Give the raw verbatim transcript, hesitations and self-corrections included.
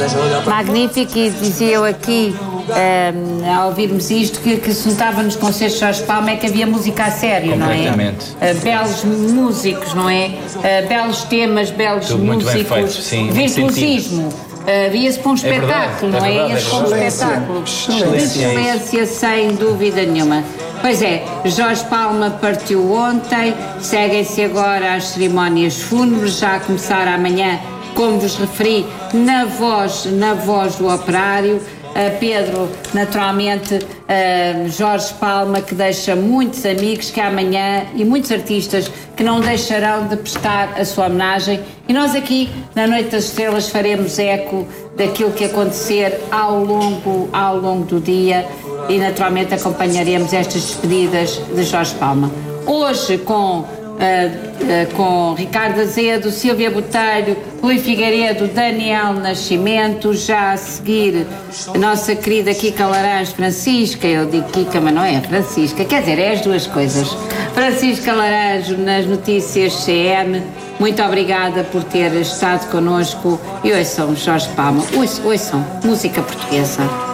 magnífico, e dizia eu aqui, um, ao ouvirmos isto, que, que se notava nos concertos de Jorge Palma é que havia música a sério, não é? Uh, belos músicos, não é? Uh, belos temas, belos Tudo músicos, muito bem feito, sim, virtuosismo. Uh, Via-se para um espetáculo, é não é? verdade, Ia-se é para um verdade. espetáculo. Excelência. Excelência, sem dúvida nenhuma. Pois é, Jorge Palma partiu ontem, seguem-se agora as cerimónias fúnebres, já a começar amanhã, como vos referi, na voz, na voz do operário. Uh, Pedro, naturalmente, uh, Jorge Palma, que deixa muitos amigos que amanhã, e muitos artistas que não deixarão de prestar a sua homenagem, e nós aqui na Noite das Estrelas faremos eco daquilo que acontecer ao longo, ao longo do dia, e naturalmente acompanharemos estas despedidas de Jorge Palma. Hoje com Uh, uh, com Ricardo Azedo, Silvia Botelho, Rui Figueiredo, Daniel Nascimento, já a seguir a nossa querida Kika Laranjo, Francisca, eu digo Kika, mas não é Francisca, quer dizer, é as duas coisas. Francisca Laranjo nas notícias C M, muito obrigada por ter estado connosco, e ouçam Jorge Palma, ouçam, ouçam música portuguesa.